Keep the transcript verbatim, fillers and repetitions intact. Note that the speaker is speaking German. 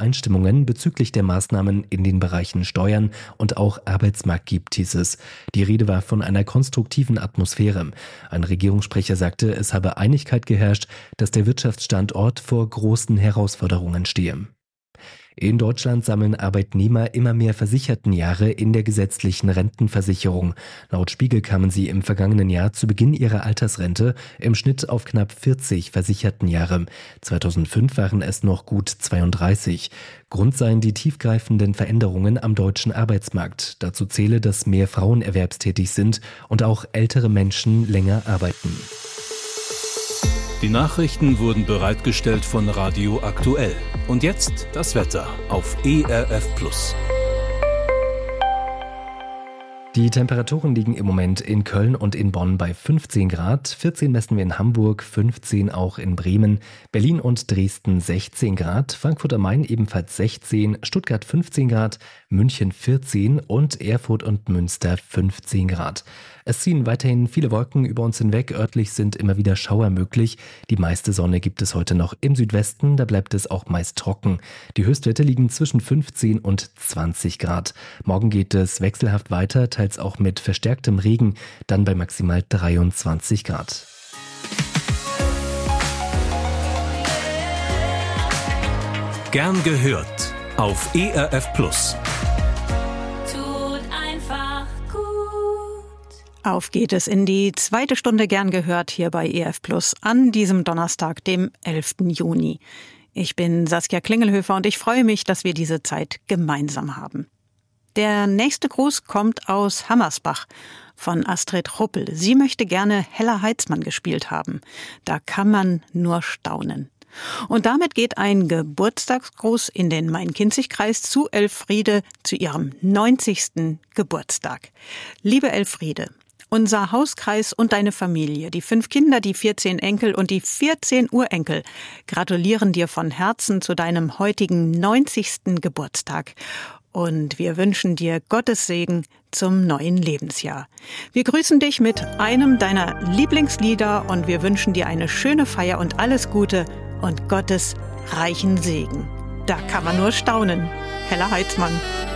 Übereinstimmungen bezüglich der Maßnahmen in den Bereichen Steuern und auch Arbeitsmarkt gibt, hieß es. Die Rede war von einer konstruktiven Atmosphäre. Ein Regierungssprecher sagte, es habe Einigkeit geherrscht, dass der Wirtschaftsstandort vor großen Herausforderungen stehe. In Deutschland sammeln Arbeitnehmer immer mehr Versichertenjahre in der gesetzlichen Rentenversicherung. Laut Spiegel kamen sie im vergangenen Jahr zu Beginn ihrer Altersrente im Schnitt auf knapp vierzig Versichertenjahre. zweitausendfünf waren es noch gut zweiunddreißig. Grund seien die tiefgreifenden Veränderungen am deutschen Arbeitsmarkt. Dazu zähle, dass mehr Frauen erwerbstätig sind und auch ältere Menschen länger arbeiten. Die Nachrichten wurden bereitgestellt von Radio Aktuell. Und jetzt das Wetter auf E R F Plus. Die Temperaturen liegen im Moment in Köln und in Bonn bei fünfzehn Grad, vierzehn messen wir in Hamburg, fünfzehn auch in Bremen, Berlin und Dresden sechzehn Grad, Frankfurt am Main ebenfalls sechzehn, Stuttgart fünfzehn Grad, München vierzehn und Erfurt und Münster fünfzehn Grad. Es ziehen weiterhin viele Wolken über uns hinweg, örtlich sind immer wieder Schauer möglich. Die meiste Sonne gibt es heute noch im Südwesten, da bleibt es auch meist trocken. Die Höchstwerte liegen zwischen fünfzehn und zwanzig Grad. Morgen geht es wechselhaft weiter, teils auch mit verstärktem Regen, dann bei maximal dreiundzwanzig Grad. Gern gehört auf E R F Plus. Auf geht es in die zweite Stunde Gern gehört hier bei E R F Plus an diesem Donnerstag, dem elften Juni. Ich bin Saskia Klingelhöfer und ich freue mich, dass wir diese Zeit gemeinsam haben. Der nächste Gruß kommt aus Hammersbach von Astrid Ruppel. Sie möchte gerne Hella Heitzmann gespielt haben. Da kann man nur staunen. Und damit geht ein Geburtstagsgruß in den Main-Kinzig-Kreis zu Elfriede zu ihrem neunzigsten Geburtstag. Liebe Elfriede, unser Hauskreis und deine Familie, die fünf Kinder, die vierzehn Enkel und die vierzehn Urenkel gratulieren dir von Herzen zu deinem heutigen neunzigsten Geburtstag. Und wir wünschen dir Gottes Segen zum neuen Lebensjahr. Wir grüßen dich mit einem deiner Lieblingslieder und wir wünschen dir eine schöne Feier und alles Gute und Gottes reichen Segen. Da kann man nur staunen. Hella Heitzmann.